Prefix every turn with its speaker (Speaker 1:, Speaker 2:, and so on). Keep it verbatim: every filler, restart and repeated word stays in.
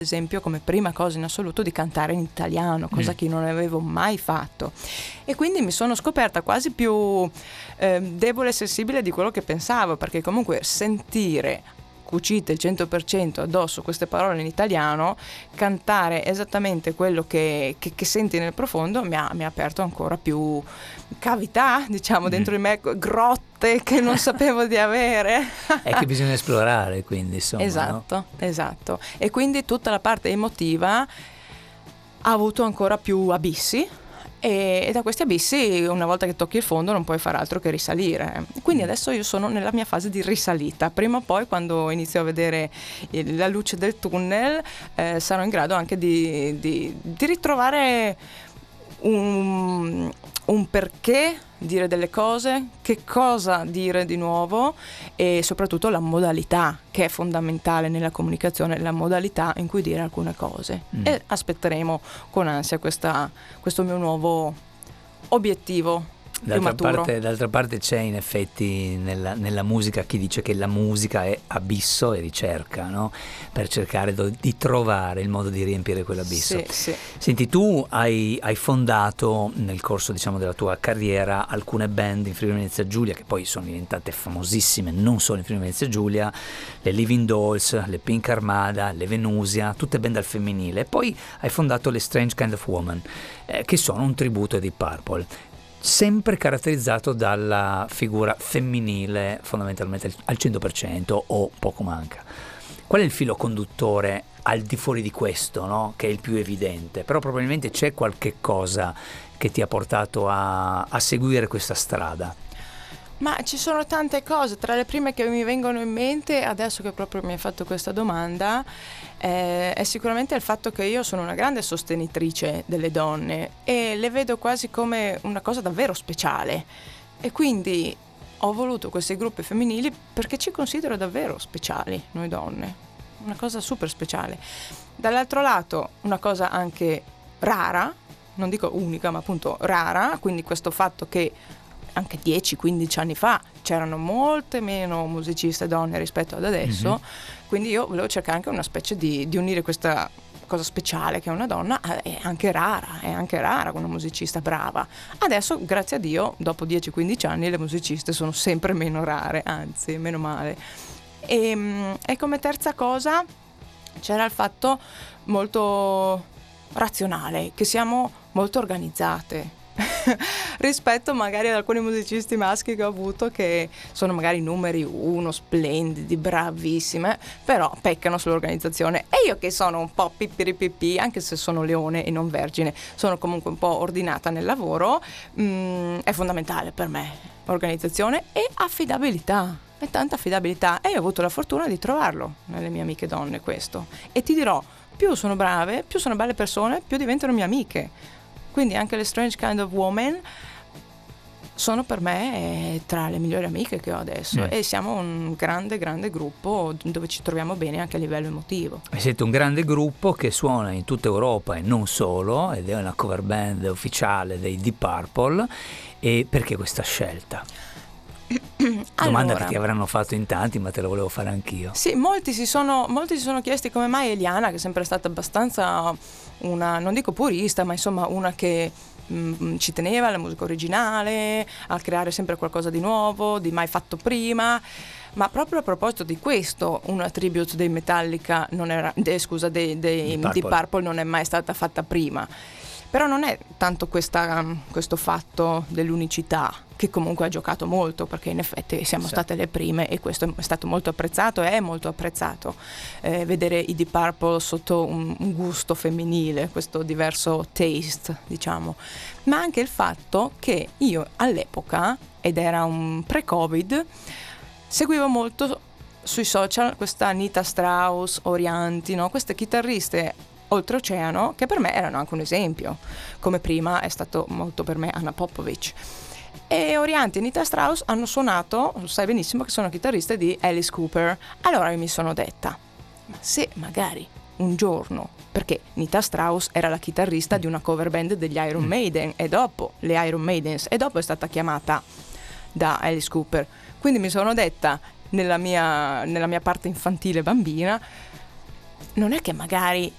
Speaker 1: esempio come prima cosa in assoluto di cantare in italiano, cosa
Speaker 2: Mm.
Speaker 1: che non avevo mai fatto, e quindi mi sono scoperta quasi più eh, debole e sensibile di quello che pensavo, perché comunque sentire cucite il cento per cento addosso queste parole in italiano, cantare esattamente quello che, che, che senti nel profondo mi ha, mi ha aperto ancora più cavità, diciamo, dentro
Speaker 2: Mm.
Speaker 1: di me, grotte che non sapevo di avere.
Speaker 2: È che bisogna esplorare, quindi insomma, no?
Speaker 1: Esatto, esatto. E quindi tutta la parte emotiva ha avuto ancora più abissi, e, e da questi abissi, una volta che tocchi il fondo, non puoi fare altro che risalire. Quindi adesso io sono nella mia fase di risalita. Prima o poi, quando inizio a vedere il- la luce del tunnel, eh, sarò in grado anche di, di- di ritrovare un, un perché dire delle cose, che cosa dire di nuovo, e soprattutto la modalità, che è fondamentale nella comunicazione, la modalità in cui dire alcune cose.
Speaker 2: Mm.
Speaker 1: E aspetteremo con ansia questa, questo mio nuovo obiettivo più
Speaker 2: D'altra
Speaker 1: maturo.
Speaker 2: parte, d'altra parte c'è in effetti nella, nella musica chi dice che la musica è abisso e ricerca, no? Per cercare do- di trovare il modo di riempire quell'abisso.
Speaker 1: Sì, sì.
Speaker 2: Senti, tu hai, hai fondato nel corso, diciamo, della tua carriera alcune band in Friuli Venezia Giulia, che poi sono diventate famosissime non solo in Friuli Venezia Giulia, le Living Dolls, le Pink Armada, le Venusia, tutte band al femminile. Poi hai fondato le Strange Kind of Woman, eh, che sono un tributo ai Deep Purple, sempre caratterizzato dalla figura femminile fondamentalmente al cento per cento o poco manca. Qual è il filo conduttore al di fuori di questo, no? Che è il più evidente, però probabilmente c'è qualche cosa che ti ha portato a, a seguire questa strada?
Speaker 1: Ma ci sono tante cose, tra le prime che mi vengono in mente, adesso che proprio mi hai fatto questa domanda, eh, è sicuramente il fatto che io sono una grande sostenitrice delle donne e le vedo quasi come una cosa davvero speciale, e quindi ho voluto questi gruppi femminili perché ci considero davvero speciali noi donne, una cosa super speciale. Dall'altro lato una cosa anche rara, non dico unica ma appunto rara, quindi questo fatto che anche dieci quindici anni fa c'erano molte meno musiciste donne rispetto ad adesso. Mm-hmm. Quindi io volevo cercare anche una specie di, di unire questa cosa speciale che è una donna, è anche rara, è anche rara una musicista brava. Adesso, grazie a Dio, dopo dieci quindici anni le musiciste sono sempre meno rare, anzi, meno male. E, e come terza cosa c'era il fatto molto razionale, che siamo molto organizzate rispetto magari ad alcuni musicisti maschi che ho avuto, che sono magari numeri uno, splendidi, bravissime, però peccano sull'organizzazione. E io, che sono un po' pipiripipì, anche se sono leone e non vergine, sono comunque un po' ordinata nel lavoro, mh, è fondamentale per me organizzazione e affidabilità, e tanta affidabilità, e io ho avuto la fortuna di trovarlo nelle mie amiche donne questo, e ti dirò, più sono brave, più sono belle persone, più diventano mie amiche. Quindi anche le Strange Kind of Woman sono per me eh, tra le migliori amiche che ho adesso, mm. e siamo un grande grande gruppo dove ci troviamo bene anche a livello emotivo.
Speaker 2: E siete un grande gruppo che suona in tutta Europa e non solo, ed è una cover band ufficiale dei Deep Purple. E perché questa scelta? Domanda
Speaker 1: Allora,
Speaker 2: che ti avranno fatto in tanti, ma te la volevo fare anch'io.
Speaker 1: Sì, molti si sono, molti si sono chiesti come mai Eliana, che è sempre stata abbastanza una, non dico purista, ma insomma una che mh, ci teneva alla musica originale, a creare sempre qualcosa di nuovo, di mai fatto prima. Ma proprio a proposito di questo, una tribute dei Metallica non era, de, scusa, dei, dei
Speaker 2: Deep Purple.
Speaker 1: Deep Purple non è mai stata fatta prima. Però non è tanto questa, questo fatto dell'unicità, che comunque ha giocato molto, perché in effetti siamo sì. state le prime, e questo è stato molto apprezzato, è molto apprezzato, eh, vedere i Deep Purple sotto un, un gusto femminile, questo diverso taste, diciamo. Ma anche il fatto che io all'epoca, ed era un pre-Covid, seguivo molto sui social questa Anita Strauss, Orianti, no? Queste chitarriste oltreoceano che per me erano anche un esempio, come prima è stato molto per me Anna Popovic. E Orianti e Anita Strauss hanno suonato, lo sai benissimo che sono chitarriste di Alice Cooper. Allora io mi sono detta, ma se magari un giorno, perché Anita Strauss era la chitarrista di una cover band degli Iron Maiden, e dopo le Iron Maidens, e dopo è stata chiamata da Alice Cooper, quindi mi sono detta nella mia, nella mia parte infantile bambina, non è che magari